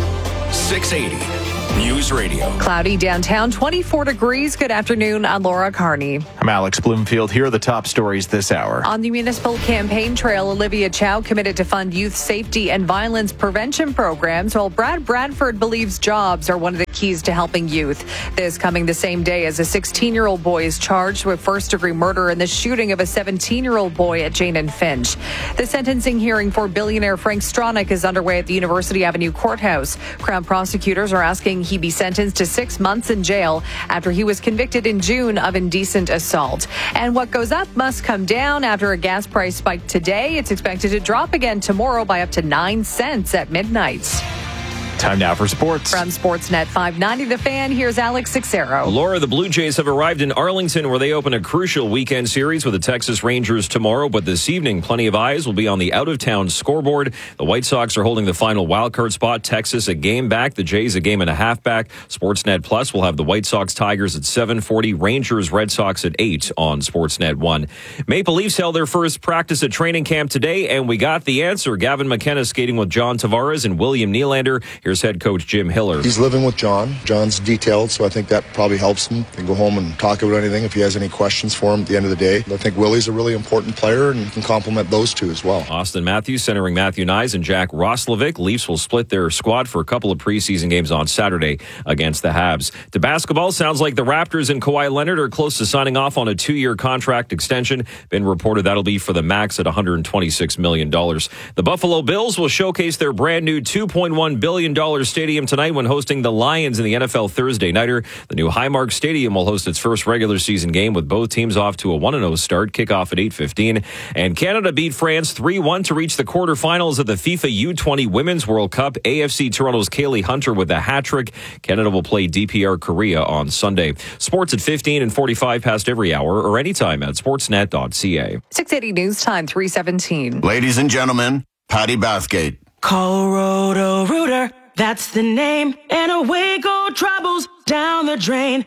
680 News Radio. Cloudy downtown, 24 degrees. Good afternoon. I'm Laura Carney. I'm Alex Bloomfield. Here are the top stories this hour. On the municipal campaign trail, Olivia Chow committed to fund youth safety and violence prevention programs, while Brad Bradford believes jobs are one of the keys to helping youth. This coming the same day as a 16-year-old boy is charged with first-degree murder in the shooting of a 17-year-old boy at Jane and Finch. The sentencing hearing for billionaire Frank Stronach is underway at the University Avenue Courthouse. Crown prosecutors are asking he be sentenced to 6 months in jail after he was convicted in June of indecent assault. And what goes up must come down. After a gas price spike today, it's expected to drop again tomorrow by up to 9 cents at midnight. Time now for sports. From Sportsnet 590 The Fan, here's Alex Sixero. Laura, the Blue Jays have arrived in Arlington, where they open a crucial weekend series with the Texas Rangers tomorrow. But this evening, plenty of eyes will be on the out-of-town scoreboard. The White Sox are holding the final wildcard spot. Texas a game back. The Jays a game and a half back. Sportsnet Plus will have the White Sox Tigers at 7:40. Rangers Red Sox at 8 on Sportsnet 1. Maple Leafs held their first practice at training camp today, and we got the answer. Gavin McKenna skating with John Tavares and William Nylander. Here's head coach Jim Hiller. He's living with John. John's detailed, so I think that probably helps him. He can go home and talk about anything if he has any questions for him at the end of the day. I think Willie's a really important player and can complement those two as well. Austin Matthews centering Matthew Nyes and Jack Roslovic. Leafs will split their squad for a couple of preseason games on Saturday against the Habs. To basketball, sounds like the Raptors and Kawhi Leonard are close to signing off on a 2-year contract extension. Been reported that'll be for the max at $126 million. The Buffalo Bills will showcase their brand new $2.1 billion stadium tonight when hosting the Lions in the NFL Thursday Nighter. The new Highmark Stadium will host its first regular season game with both teams off to a 1-0 start. Kickoff at 8:15. And Canada beat France 3-1 to reach the quarterfinals of the FIFA U20 Women's World Cup. AFC Toronto's Kaylee Hunter with a hat-trick. Canada will play DPR Korea on Sunday. Sports at 15 and 45 past every hour or anytime at sportsnet.ca. 680 News Time, 3:17. Ladies and gentlemen, Patty Bathgate. Call Roto-Rooter, that's the name, and away go troubles down the drain.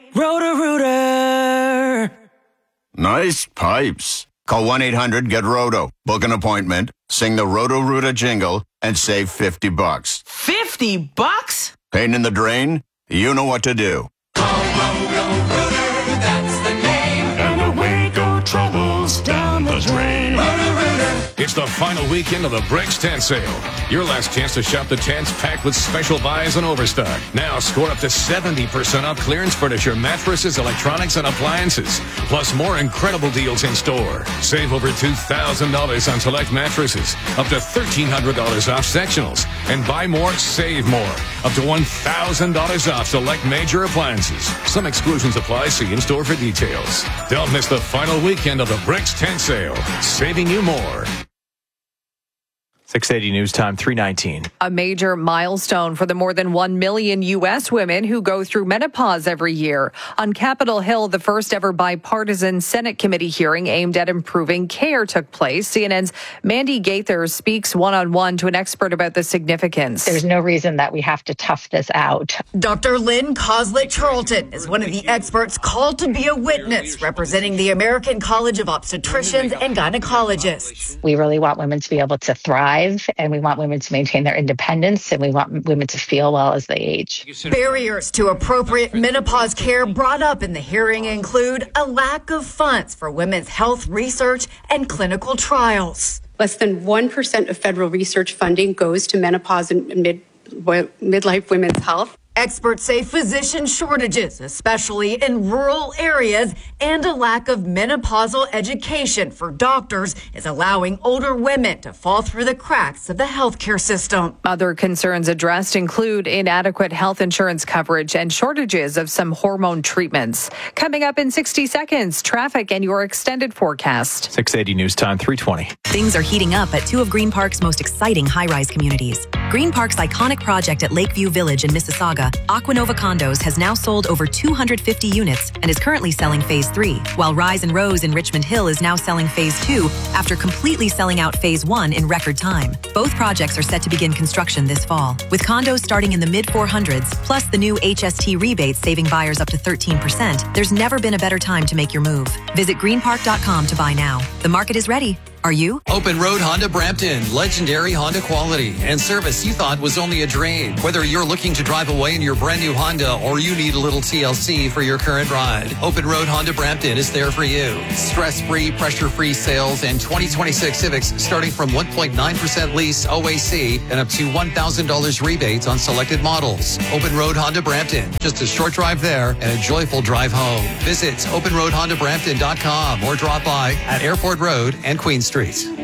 Roto-Rooter. Nice pipes. Call 1-800-GET-ROTO. Book an appointment, sing the Roto-Rooter jingle, and save $50. $50? Pain in the drain? You know what to do. Call Roto-Rooter, that's the name, and away go troubles down the drain. It's the final weekend of the Bricks Tent Sale. Your last chance to shop the tents packed with special buys and overstock. Now score up to 70% off clearance furniture, mattresses, electronics, and appliances. Plus more incredible deals in store. Save over $2,000 on select mattresses. Up to $1,300 off sectionals. And buy more, save more. Up to $1,000 off select major appliances. Some exclusions apply. See in-store for details. Don't miss the final weekend of the Bricks Tent Sale. Saving you more. 680 News Time, 3:19. A major milestone for the more than 1 million U.S. women who go through menopause every year. On Capitol Hill, the first ever bipartisan Senate committee hearing aimed at improving care took place. CNN's Mandy Gaither speaks one-on-one to an expert about the significance. There's no reason that we have to tough this out. Dr. Lynn Coslett Charlton is one of the experts called to be a witness representing the American College of Obstetricians and Gynecologists. We really want women to be able to thrive, and we want women to maintain their independence, and we want women to feel well as they age. Barriers to appropriate menopause care brought up in the hearing include a lack of funds for women's health research and clinical trials. Less than 1% of federal research funding goes to menopause and midlife women's health. Experts say physician shortages, especially in rural areas, and a lack of menopausal education for doctors is allowing older women to fall through the cracks of the healthcare system. Other concerns addressed include inadequate health insurance coverage and shortages of some hormone treatments. Coming up in 60 seconds, traffic and your extended forecast. 680 News Time, 3:20. Things are heating up at two of Green Park's most exciting high-rise communities. Green Park's iconic project at Lakeview Village in Mississauga Mississauga, Aquanova Condos has now sold over 250 units and is currently selling Phase 3, while Rise and Rose in Richmond Hill is now selling Phase 2 after completely selling out Phase 1 in record time. Both projects are set to begin construction this fall, with condos starting in the mid-400s, plus the new HST rebates saving buyers up to 13%. There's never been a better time to make your move. Visit greenpark.com to buy now. The market is ready. Are you? Open Road Honda Brampton. Legendary Honda quality and service you thought was only a drain. Whether you're looking to drive away in your brand new Honda or you need a little TLC for your current ride, Open Road Honda Brampton is there for you. Stress-free, pressure-free sales and 2026 Civics starting from 1.9% lease OAC and up to $1,000 rebates on selected models. Open Road Honda Brampton. Just a short drive there and a joyful drive home. Visit openroadhondabrampton.com or drop by at Airport Road and Queen Street.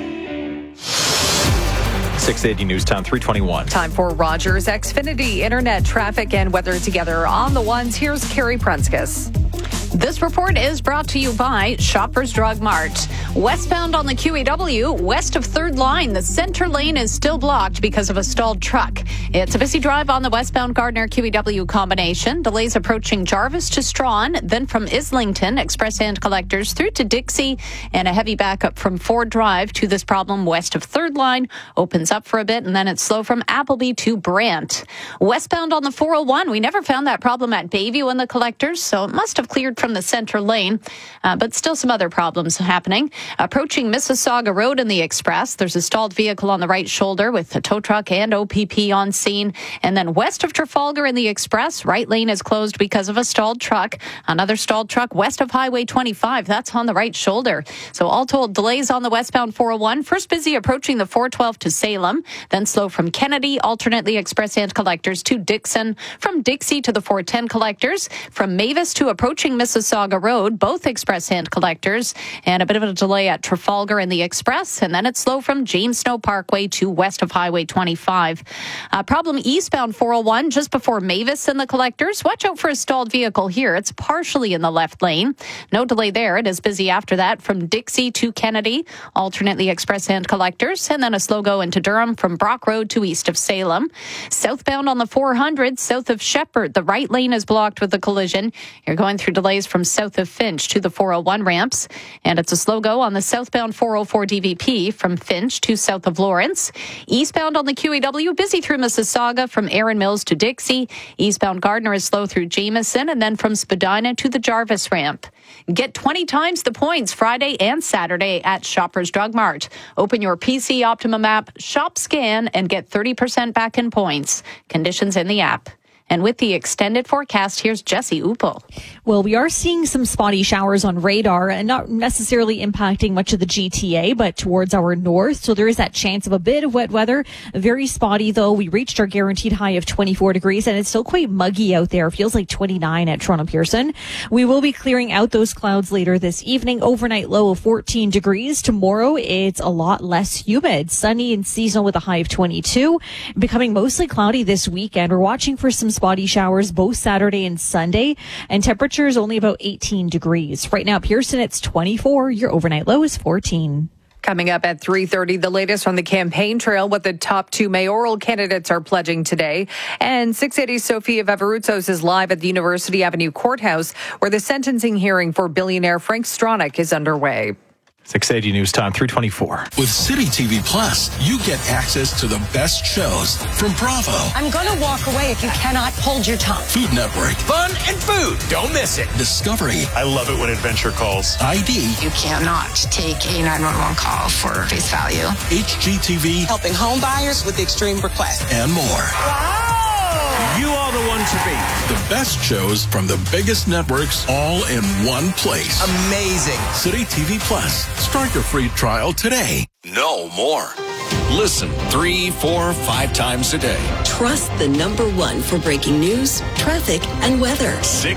680 News Time 321. Time for Rogers Xfinity Internet traffic and weather together on the ones. Here's Carrie Prunskis. This report is brought to you by Shoppers Drug Mart. Westbound on the QEW, west of 3rd Line, the center lane is still blocked because of a stalled truck. It's a busy drive on the westbound Gardner QEW combination. Delays approaching Jarvis to Strawn, then from Islington, Express and Collectors through to Dixie, and a heavy backup from Ford Drive to this problem west of 3rd Line. Opens up for a bit, and then it's slow from Appleby to Brant. Westbound on the 401, we never found that problem at Bayview and the Collectors, so it must have cleared from the center lane, but still some other problems happening. Approaching Mississauga Road in the Express, there's a stalled vehicle on the right shoulder with a tow truck and OPP on scene. And then west of Trafalgar in the Express, right lane is closed because of a stalled truck. Another stalled truck west of Highway 25, that's on the right shoulder. So all told, delays on the westbound 401. First busy approaching the 412 to Salem, then slow from Kennedy, alternately Express and Collectors to Dixon, from Dixie to the 410 Collectors, from Mavis to approaching Mississauga Road, both Express and Collectors, and a bit of a delay at Trafalgar in the Express, and then it's slow from James Snow Parkway to west of Highway 25. Problem eastbound 401 just before Mavis and the Collectors. Watch out for a stalled vehicle here. It's partially in the left lane. No delay there. It is busy after that from Dixie to Kennedy, alternately Express and Collectors, and then a slow go into Durham from Brock Road to east of Salem. Southbound on the 400, south of Shepherd, the right lane is blocked with a collision. You're going through delays from south of Finch to the 401 ramps, and it's a slow go on the southbound 404 DVP from Finch to south of Lawrence. Eastbound on the QEW, busy through Mississauga from Erin Mills to Dixie. Eastbound Gardner is slow through Jameson, and then from Spadina to the Jarvis ramp. Get 20 times the points Friday and Saturday at Shoppers Drug Mart. Open your PC Optimum app, shop, scan, and get 30% back in points. Conditions in the app. And with the extended forecast, here's Jesse Upel. Well, we are seeing some spotty showers on radar and not necessarily impacting much of the GTA, but towards our north. So there is that chance of a bit of wet weather. Very spotty, though. We reached our guaranteed high of 24 degrees, and it's still quite muggy out there. It feels like 29 at Toronto Pearson. We will be clearing out those clouds later this evening. Overnight low of 14 degrees. Tomorrow, it's a lot less humid. Sunny and seasonal with a high of 22. Becoming mostly cloudy this weekend. We're watching for some spotty showers both Saturday and Sunday, and temperatures only about 18 degrees. Right now, Pearson, it's 24. Your overnight low is 14. Coming up at 3:30, the latest on the campaign trail, what the top two mayoral candidates are pledging today. And 680 Sophia Veveroutsos is live at the University Avenue Courthouse, where the sentencing hearing for billionaire Frank Stronach is underway. 680 News Time 324. With City TV Plus, you get access to the best shows from Bravo, I'm going to walk away if you cannot hold your tongue. Food Network, Fun and food. Don't miss it. Discovery. I love it when adventure calls. ID. You cannot take a 911 call for face value. HGTV. Helping home buyers with extreme requests. And more. Wow! You are the one to beat. The best shows from the biggest networks all in one place. Amazing. City TV Plus. Start your free trial today. No more. Listen 3, 4, 5 times a day. Trust the number one for breaking news, traffic, and weather.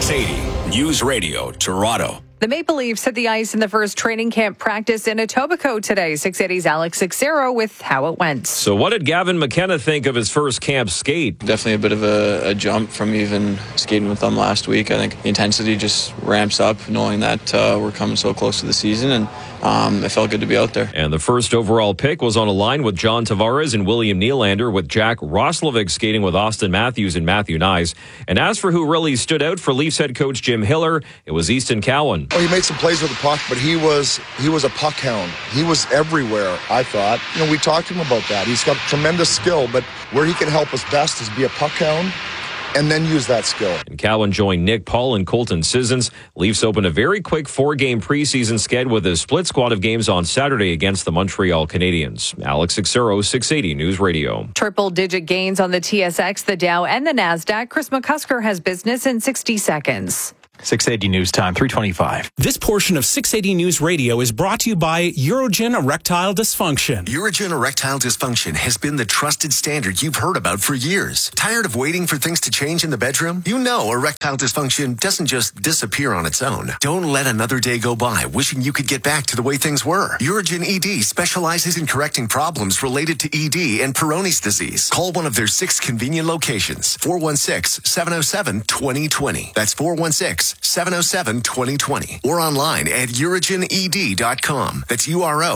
680 News Radio, Toronto. The Maple Leafs hit the ice in the first training camp practice in Etobicoke today. 680's Alex Sixero with how it went. So what did Gavin McKenna think of his first camp skate? Definitely a bit of a jump from even skating with them last week. I think the intensity just ramps up knowing that we're coming so close to the season, and it felt good to be out there. And the first overall pick was on a line with John Tavares and William Nylander, with Jack Roslovic skating with Austin Matthews and Matthew Nyes. And as for who really stood out for Leafs head coach Jim Hiller, it was Easton Cowan. Well, he made some plays with the puck, but he was a puck hound. He was everywhere, I thought. We talked to him about that. He's got tremendous skill, but where he can help us best is be a puck hound and then use that skill. And Cowan joined Nick Paul and Colton Sissons. Leafs opened a very quick 4-game preseason sked with a split squad of games on Saturday against the Montreal Canadiens. Alex Xero, 680 News Radio. Triple-digit gains on the TSX, the Dow, and the NASDAQ. Chris McCusker has business in 60 seconds. 680 News Time, 3:25. This portion of 680 News Radio is brought to you by Urogen Erectile Dysfunction. Urogen Erectile Dysfunction has been the trusted standard you've heard about for years. Tired of waiting for things to change in the bedroom? You know erectile dysfunction doesn't just disappear on its own. Don't let another day go by wishing you could get back to the way things were. Urogen ED specializes in correcting problems related to ED and Peyronie's disease. Call one of their 6 convenient locations. 416-707-2020. That's 416-707-2020 or online at urogened.com. That's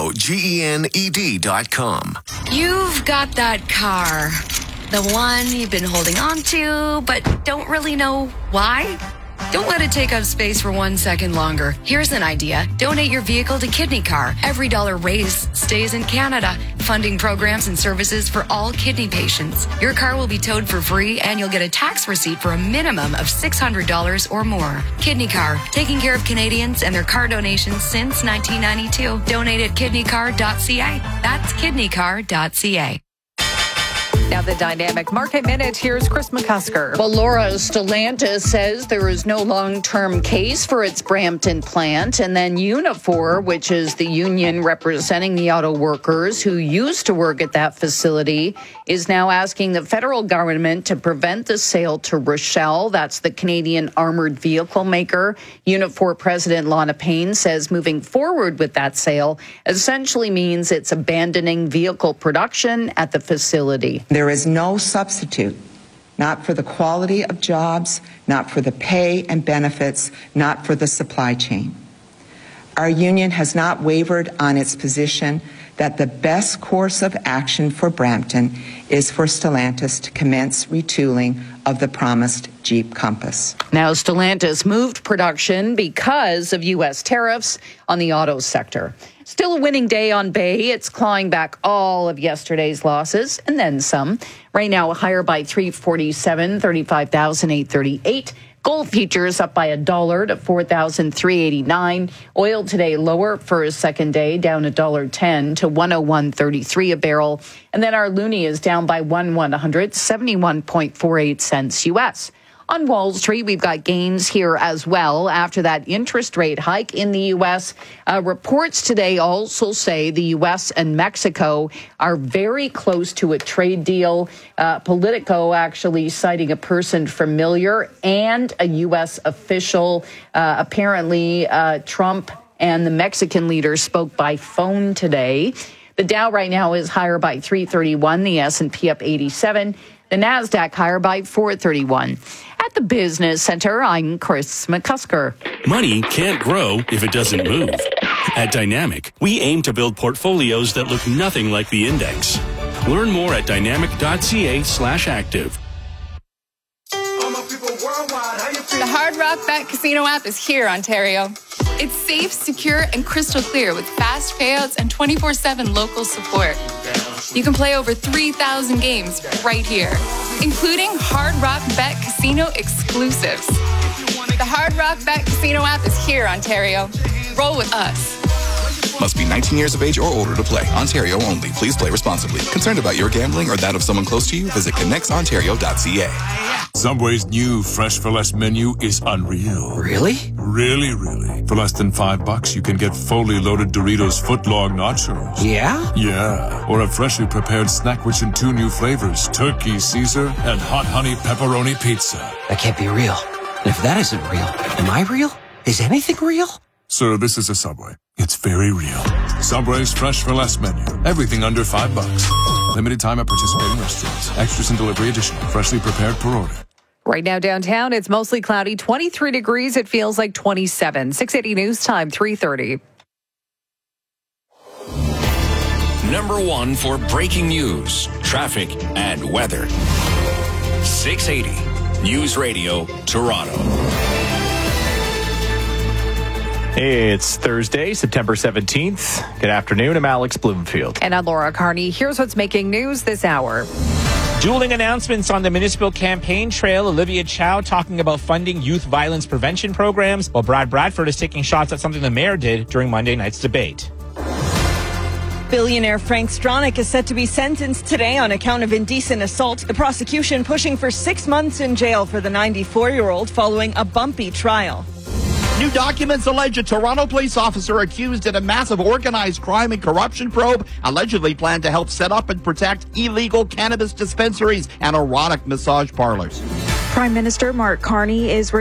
UROGENED.com. You've got that car, the one you've been holding on to, but don't really know why. Don't let it take up space for 1 second longer. Here's an idea. Donate your vehicle to Kidney Car. Every dollar raised stays in Canada, funding programs and services for all kidney patients. Your car will be towed for free, and you'll get a tax receipt for a minimum of $600 or more. Kidney Car, taking care of Canadians and their car donations since 1992. Donate at kidneycar.ca. That's kidneycar.ca. Now the Dynamic Market Minute. Here's Chris McCusker. Well, Laura Stellantis says there is no long-term case for its Brampton plant. And then Unifor, which is the union representing the auto workers who used to work at that facility, is now asking the federal government to prevent the sale to Rochelle. That's the Canadian armored vehicle maker. Unifor President Lana Payne says moving forward with that sale essentially means it's abandoning vehicle production at the facility. There is no substitute, not for the quality of jobs, not for the pay and benefits, not for the supply chain. Our union has not wavered on its position that the best course of action for Brampton is for Stellantis to commence retooling of the promised Jeep Compass. Now, Stellantis moved production because of U.S. tariffs on the auto sector. Still a winning day on Bay. It's clawing back all of yesterday's losses and then some. Right now, higher by $3.47, 35,838. Gold futures up by $1 to $4,389. Oil today lower for a second day, down $1.10 to $101.33 a barrel. And then our loonie is down by 1/100, 71.48 cents U.S. On Wall Street, we've got gains here as well after that interest rate hike in the U.S. Reports today also say the U.S. and Mexico are very close to a trade deal. Politico actually citing a person familiar and a U.S. official. Apparently, Trump and the Mexican leader spoke by phone today. The Dow right now is higher by 331, the S&P up 87, the NASDAQ higher by 431. At the Business Center, I'm Chris McCusker. Money can't grow if it doesn't move. At Dynamic, we aim to build portfolios that look nothing like the index. Learn more at dynamic.ca/active. The Hard Rock Bet Casino app is here, Ontario. It's safe, secure, and crystal clear with fast payouts and 24/7 local support. You can play over 3,000 games right here, including Hard Rock Bet Casino exclusives. The Hard Rock Bet Casino app is here, Ontario. Roll with us. Must be 19 years of age or older to play. Ontario only. Please play responsibly. Concerned about your gambling or that of someone close to you? Visit connectsontario.ca. Subway's new Fresh for Less menu is unreal. Really? Really. For less than $5, you can get fully loaded Doritos footlong nachos. Yeah? Yeah. Or a freshly prepared snack rich in 2 new flavors, Turkey Caesar and Hot Honey Pepperoni Pizza. That can't be real. And if that isn't real, am I real? Is anything real? Sir, this is a Subway. It's very real. Subway's Fresh for Less menu. Everything under $5. Limited time at participating restaurants. Extras and delivery additional. Freshly prepared per order. Right now downtown, it's mostly cloudy, 23 degrees. It feels like 27. 680 News Time, 3:30. #1 for breaking news, traffic, and weather. 680 News Radio, Toronto. It's Thursday, September 17th. Good afternoon. I'm Alex Bloomfield. And I'm Laura Carney. Here's what's making news this hour. Dueling announcements on the municipal campaign trail. Olivia Chow talking about funding youth violence prevention programs, while Brad Bradford is taking shots at something the mayor did during Monday night's debate. Billionaire Frank Stronach is set to be sentenced today on account of indecent assault. The prosecution pushing for 6 months in jail for the 94-year-old following a bumpy trial. New documents allege a Toronto police officer accused in a massive organized crime and corruption probe allegedly planned to help set up and protect illegal cannabis dispensaries and erotic massage parlors. Prime Minister Mark Carney is